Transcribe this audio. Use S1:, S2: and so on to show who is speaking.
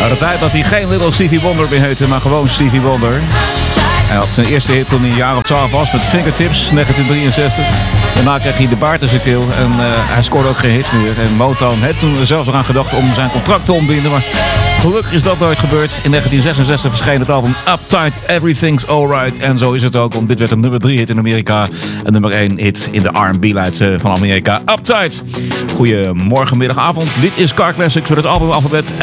S1: Nou, de tijd dat hij geen Little Stevie Wonder meer heette, maar gewoon Stevie Wonder. Hij had zijn eerste hit toen hij een jaar of 12 was met Fingertips, 1963. Daarna kreeg hij de baard in zijn keel en hij scoorde ook geen hits meer. En Motown heeft toen er zelfs nog aan gedacht om zijn contract te ontbinden, maar gelukkig is dat nooit gebeurd. In 1966 verscheen het album Uptight, Everything's Alright. En zo is het ook, want dit werd een nummer 3 hit in Amerika. En nummer 1 hit in de R&B-lijst van Amerika. Uptight. Goedemorgen, middag, avond. Dit is Car Classics met het album Alphabet